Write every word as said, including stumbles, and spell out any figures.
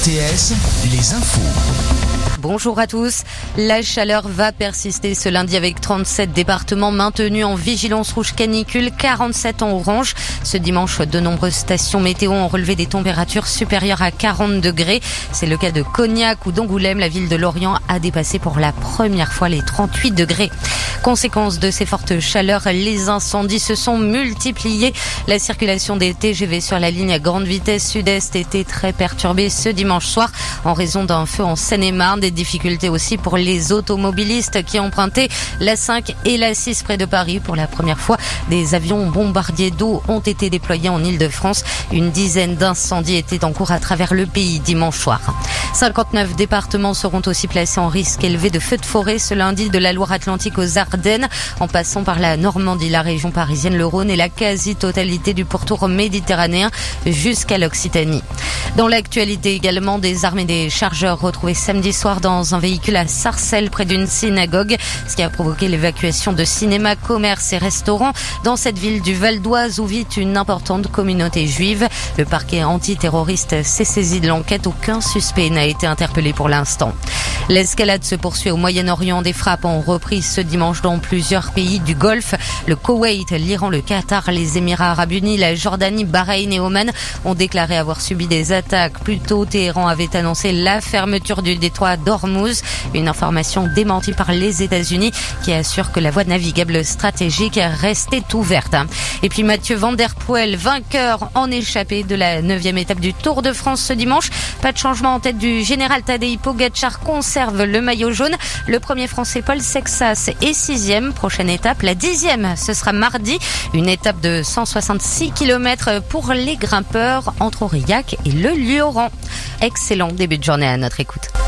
T S, les infos. Bonjour à tous. La chaleur va persister ce lundi avec trente-sept départements maintenus en vigilance rouge canicule, quarante-sept en orange. Ce dimanche, de nombreuses stations météo ont relevé des températures supérieures à quarante degrés. C'est le cas de Cognac ou d'Angoulême. La ville de Lorient a dépassé pour la première fois les trente-huit degrés. Conséquence de ces fortes chaleurs, les incendies se sont multipliés. La circulation des T G V sur la ligne à grande vitesse sud-est était très perturbée ce dimanche soir en raison d'un feu en Seine-et-Marne. Des difficultés aussi pour les automobilistes qui empruntaient la cinq et la six près de Paris. Pour la première fois, des avions bombardiers d'eau ont été déployés en Île-de-France. Une dizaine d'incendies étaient en cours à travers le pays dimanche soir. cinquante-neuf départements seront aussi placés en risque élevé de feux de forêt ce lundi, de la Loire-Atlantique aux Ardennes, en passant par la Normandie, la région parisienne, le Rhône et la quasi-totalité du pourtour méditerranéen jusqu'à l'Occitanie. Dans l'actualité également, des armes et des chargeurs retrouvés samedi soir dans un véhicule à Sarcelles près d'une synagogue, ce qui a provoqué l'évacuation de cinémas, commerces et restaurants dans cette ville du Val d'Oise où vit une importante communauté juive. Le parquet antiterroriste s'est saisi de l'enquête. Aucun suspect n'a été interpellé pour l'instant. L'escalade se poursuit au Moyen-Orient. Des frappes ont repris ce dimanche dans plusieurs pays du Golfe. Le Koweït, l'Iran, le Qatar, les Émirats arabes unis, la Jordanie, Bahreïn et Oman ont déclaré avoir subi des attaques. Plus tôt, Téhéran avait annoncé la fermeture du détroit d'Ormuz, une information démentie par les États-Unis qui assure que la voie navigable stratégique est restée ouverte. Et puis Mathieu Van Der Poel, vainqueur en échappée de la neuvième étape du Tour de France ce dimanche. Pas de changement en tête du général Tadej Pogačar, conserve le maillot jaune. Le premier français Paul Sexas est sixième. Prochaine étape, la dixième, ce sera mardi. Une étape de cent soixante-six kilomètres pour les grimpeurs entre Aurillac et le Lioran. Excellent début de journée à notre écoute.